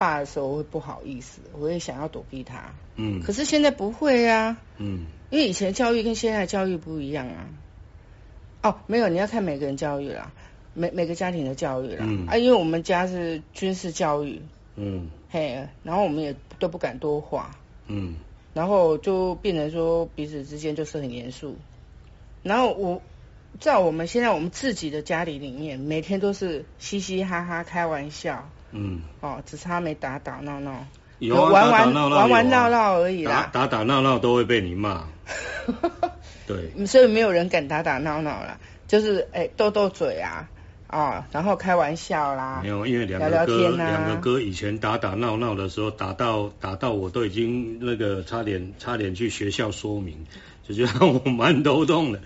爸的时候，我会不好意思，我会想要躲避他。可是现在不会啊。因为以前教育跟现在的教育不一样啊。哦，没有，你要看每个人教育啦，每个家庭的教育啦。因为我们家是军事教育。然后我们也都不敢多话。然后就变成说彼此之间就是很严肃。然后在我们现在我们自己的家里面，每天都是嘻嘻哈哈开玩笑。只差没打打闹闹。 有玩闹而已啦。 打闹都会被你骂。对。 所以没有人敢打闹啦，就是斗嘴啊。然后开玩笑啦。 没有，因为两个哥以前打闹的时候，打到我都已经那个差点去学校说明，就觉得我蛮头痛的。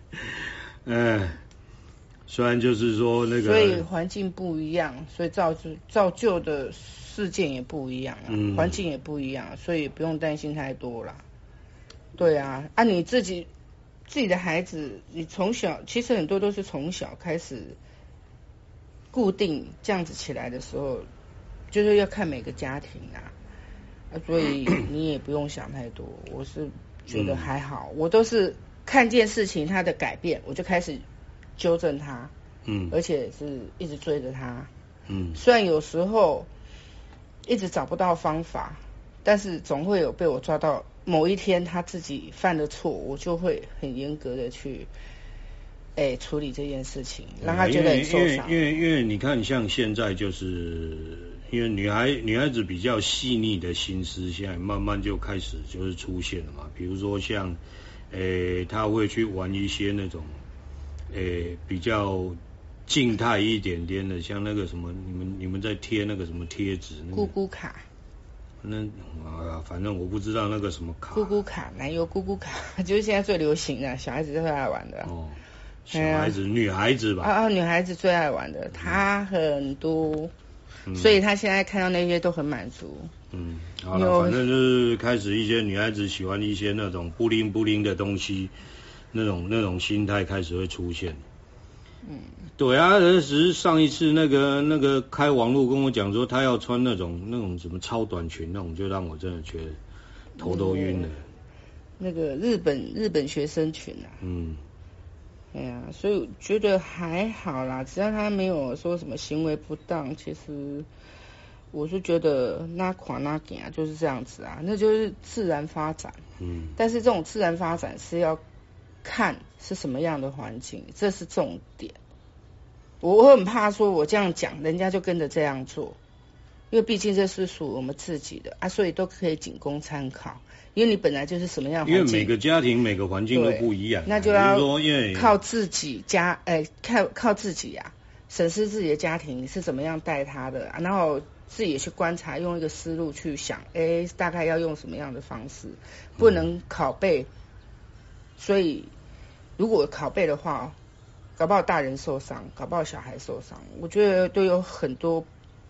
虽然就是说那个， 所以环境不一样，所以造就的事件也不一样啊，环境也不一样，所以不用担心太多啦。对啊，你自己的孩子，你从小其实很多都是从小开始固定这样子起来的时候，就是要看每个家庭啊，所以你也不用想太多。我是觉得还好，我都是看见事情它的改变，我就开始纠正它。而且是一直追着它。虽然有时候一直找不到方法，但是总会有被我抓到某一天他自己犯了错，我就会很严格的去处理这件事情，让他觉得很受伤。 因为你看，像现在就是因为女孩子比较细腻的心思，现在慢慢就开始就是出现了嘛。比如说像她会去玩一些那种比较静态一点点的，像那个什么，你们在贴那个什么贴纸， 咕咕卡。 反正我不知道那个什么卡。 咕咕卡，奶油咕咕卡，就是现在最流行的，小孩子最爱玩的。 小孩子，女孩子吧。 女孩子最爱玩的，她很多，所以她现在看到那些都很满足。 好了，反正就是开始一些女孩子喜欢一些那种布灵布灵的东西，那种心态开始会出现。对啊，只是上一次那个开网络跟我讲说他要穿那种什么超短裙那种，就让我真的觉得头都晕了。 那个日本学生裙啊。所以我觉得还好啦，只要他没有说什么行为不当，其实我是觉得那垮那给啊就是这样子啊，那就是自然发展。但是这种自然发展是要看是什么样的环境，这是重点。我很怕说我这样讲人家就跟着这样做，因为毕竟这是属于我们自己的啊，所以都可以仅供参考。因为你本来就是什么样的环境， 因为每个家庭每个环境都不一样， 那就要靠自己靠自己啊，审视自己的家庭是怎么样带他的，然后自己也去观察，用一个思路去想，大概要用什么样的方式，不能拷贝。所以如果拷贝的话，搞不好大人受伤，搞不好小孩受伤，我觉得都有很多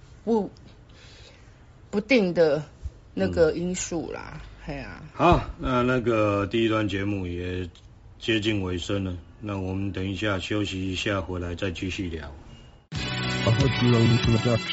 不定的那个因素啦。 好，那个第一段节目也接近尾声了，那我们等一下休息一下，回来再继续聊。